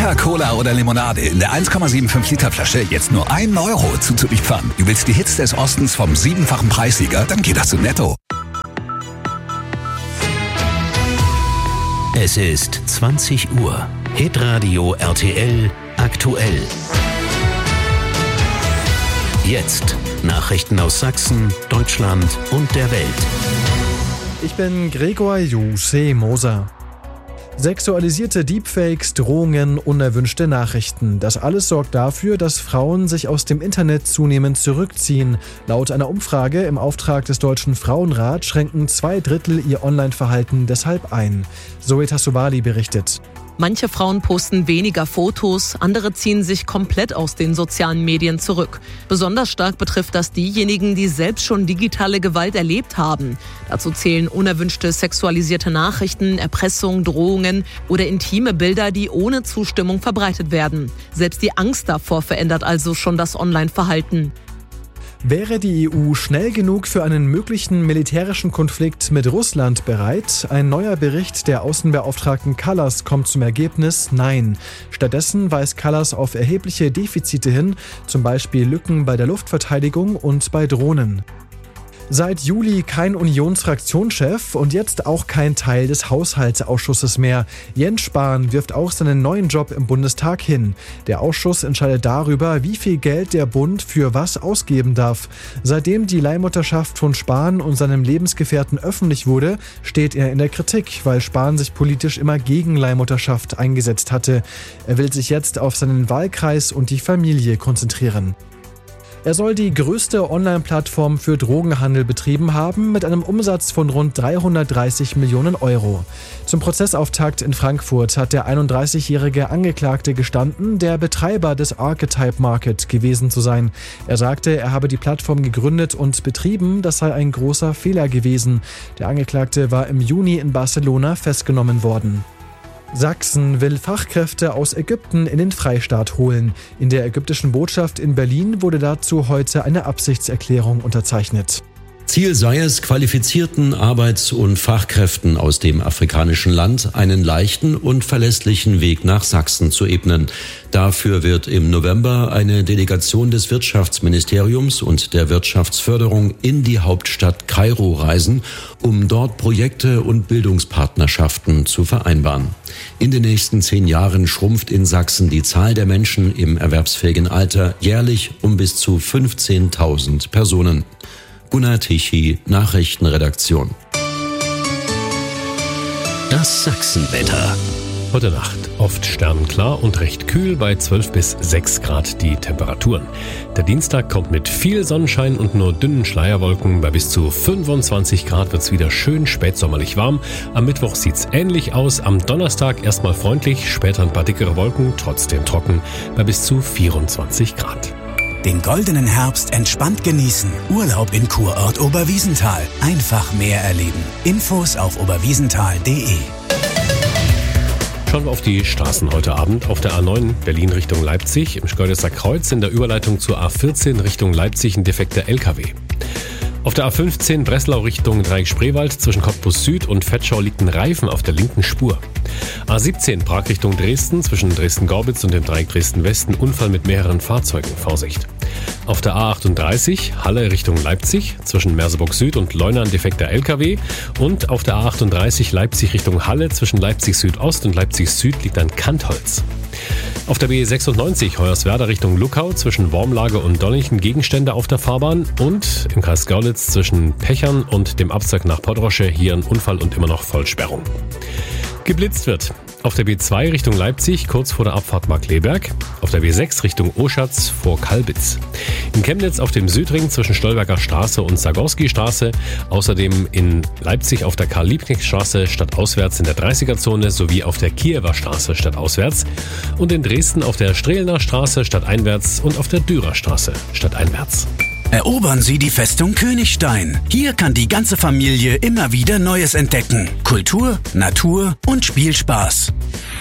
Becher, Cola oder Limonade in der 1,75 Liter Flasche jetzt nur 1 Euro zuzüglich Pfand. Du willst die Hits des Ostens vom 7-fachen Preissieger? Dann geht das zu Netto. Es ist 20 Uhr. Hitradio RTL aktuell. Jetzt Nachrichten aus Sachsen, Deutschland und der Welt. Ich bin Gregor Moser. Sexualisierte Deepfakes, Drohungen, unerwünschte Nachrichten. Das alles sorgt dafür, dass Frauen sich aus dem Internet zunehmend zurückziehen. Laut einer Umfrage im Auftrag des Deutschen Frauenrats schränken 2/3 ihr Online-Verhalten deshalb ein. Zoe Tassovali berichtet. Manche Frauen posten weniger Fotos, andere ziehen sich komplett aus den sozialen Medien zurück. Besonders stark betrifft das diejenigen, die selbst schon digitale Gewalt erlebt haben. Dazu zählen unerwünschte sexualisierte Nachrichten, Erpressung, Drohungen oder intime Bilder, die ohne Zustimmung verbreitet werden. Selbst die Angst davor verändert also schon das Online-Verhalten. Wäre die EU schnell genug für einen möglichen militärischen Konflikt mit Russland bereit? Ein neuer Bericht der Außenbeauftragten Kallas kommt zum Ergebnis Nein. Stattdessen weist Kallas auf erhebliche Defizite hin, zum Beispiel Lücken bei der Luftverteidigung und bei Drohnen. Seit Juli kein Unionsfraktionschef und jetzt auch kein Teil des Haushaltsausschusses mehr. Jens Spahn wirft auch seinen neuen Job im Bundestag hin. Der Ausschuss entscheidet darüber, wie viel Geld der Bund für was ausgeben darf. Seitdem die Leihmutterschaft von Spahn und seinem Lebensgefährten öffentlich wurde, steht er in der Kritik, weil Spahn sich politisch immer gegen Leihmutterschaft eingesetzt hatte. Er will sich jetzt auf seinen Wahlkreis und die Familie konzentrieren. Er soll die größte Online-Plattform für Drogenhandel betrieben haben mit einem Umsatz von rund 330 Millionen Euro. Zum Prozessauftakt in Frankfurt hat der 31-jährige Angeklagte gestanden, der Betreiber des Archetype Market gewesen zu sein. Er sagte, er habe die Plattform gegründet und betrieben, das sei ein großer Fehler gewesen. Der Angeklagte war im Juni in Barcelona festgenommen worden. Sachsen will Fachkräfte aus Ägypten in den Freistaat holen. In der ägyptischen Botschaft in Berlin wurde dazu heute eine Absichtserklärung unterzeichnet. Ziel sei es, qualifizierten Arbeits- und Fachkräften aus dem afrikanischen Land einen leichten und verlässlichen Weg nach Sachsen zu ebnen. Dafür wird im November eine Delegation des Wirtschaftsministeriums und der Wirtschaftsförderung in die Hauptstadt Kairo reisen, um dort Projekte und Bildungspartnerschaften zu vereinbaren. In den nächsten 10 Jahren schrumpft in Sachsen die Zahl der Menschen im erwerbsfähigen Alter jährlich um bis zu 15.000 Personen. Gunnar Tichy, Nachrichtenredaktion. Das Sachsenwetter. Heute Nacht oft sternenklar und recht kühl bei 12 bis 6 Grad die Temperaturen. Der Dienstag kommt mit viel Sonnenschein und nur dünnen Schleierwolken. Bei bis zu 25 Grad wird's wieder schön spätsommerlich warm. Am Mittwoch sieht's ähnlich aus. Am Donnerstag erstmal freundlich, später ein paar dickere Wolken, trotzdem trocken bei bis zu 24 Grad. Den goldenen Herbst entspannt genießen. Urlaub in Kurort Oberwiesenthal. Einfach mehr erleben. Infos auf oberwiesenthal.de. Schauen wir auf die Straßen heute Abend. Auf der A9 Berlin Richtung Leipzig, im Schkeuditzer Kreuz in der Überleitung zur A14 Richtung Leipzig ein defekter LKW. Auf der A15 Breslau Richtung Dreieck-Spreewald zwischen Cottbus Süd und Vetschau liegt ein Reifen auf der linken Spur. A17 Prag Richtung Dresden zwischen Dresden-Gorbitz und dem Dreieck Dresden-Westen Unfall mit mehreren Fahrzeugen, Vorsicht. Auf der A38 Halle Richtung Leipzig zwischen Merseburg Süd und Leuna ein defekter LKW und auf der A38 Leipzig Richtung Halle zwischen Leipzig Südost und Leipzig Süd liegt ein Kantholz. Auf der B96 Hoyerswerda Richtung Luckau zwischen Wormlage und Donnichen Gegenstände auf der Fahrbahn und im Kreis Görlitz zwischen Pechern und dem Abzweig nach Podrosche hier ein Unfall und immer noch Vollsperrung. Geblitzt wird auf der B2 Richtung Leipzig kurz vor der Abfahrt Markkleeberg, auf der B6 Richtung Oschatz vor Kalbitz. In Chemnitz auf dem Südring zwischen Stolberger Straße und Zagorski-Straße, außerdem in Leipzig auf der Karl-Liebknecht-Straße stadtauswärts in der 30er-Zone sowie auf der Kiewer Straße stadtauswärts und in Dresden auf der Strehlener Straße stadteinwärts und auf der Dürer Straße stadteinwärts. Erobern Sie die Festung Königstein. Hier kann die ganze Familie immer wieder Neues entdecken. Kultur, Natur und Spielspaß.